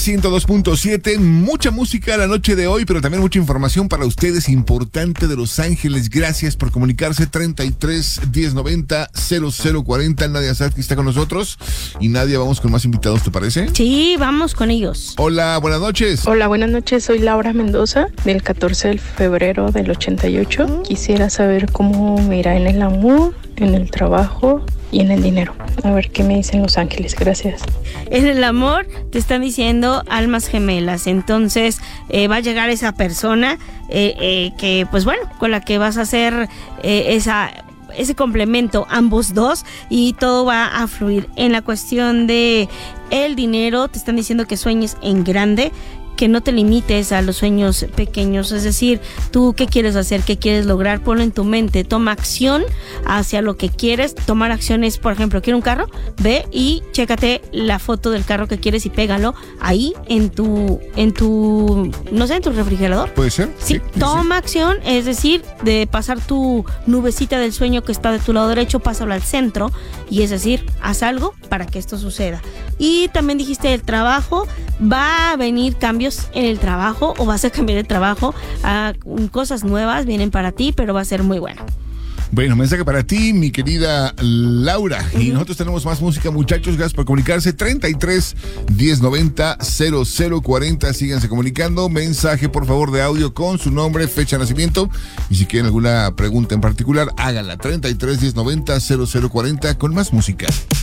102.7, mucha música la noche de hoy, pero también mucha información para ustedes importante de Los Ángeles. Gracias por comunicarse. 33 1090 0040. Nadia Sadki está con nosotros. Y Nadia, vamos con más invitados, ¿te parece? Sí, vamos con ellos. Hola, buenas noches. Hola, buenas noches. Soy Laura Mendoza, del 14 de febrero del 88. Quisiera saber cómo me irá en el amor, en el trabajo y en el dinero. A ver qué me dicen Los Ángeles. Gracias. En el amor te están diciendo almas gemelas. Entonces va a llegar esa persona que, pues bueno, con la que vas a hacer ese complemento ambos dos, y todo va a fluir. En la cuestión de el dinero, te están diciendo que sueñes en grande, que no te limites a los sueños pequeños. Es decir, tú qué quieres hacer, qué quieres lograr, ponlo en tu mente, toma acción hacia lo que quieres. Tomar acciones, por ejemplo, quiero un carro, ve y chécate la foto del carro que quieres y pégalo ahí en tu no sé, en tu refrigerador. ¿Puede ser? Sí, toma acción, es decir, de pasar tu nubecita del sueño que está de tu lado derecho, pásalo al centro, y es decir, haz algo para que esto suceda. Y también dijiste el trabajo, va a venir cambios en el trabajo, o vas a cambiar de trabajo, cosas nuevas vienen para ti, pero va a ser muy bueno. Bueno, mensaje para ti, mi querida Laura. Y nosotros tenemos más música, muchachos. Gracias por comunicarse. 33 1090 0040. Síganse comunicando. Mensaje, por favor, de audio con su nombre, fecha de nacimiento. Y si quieren alguna pregunta en particular, háganla. 33 1090 0040 con más música.